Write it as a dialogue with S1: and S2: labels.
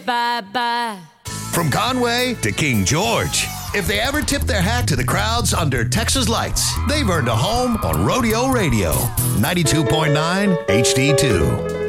S1: Bye-bye.
S2: From Conway to King George, if they ever tip their hat to the crowds under Texas lights, they've earned a home on Rodeo Radio, 92.9 HD2.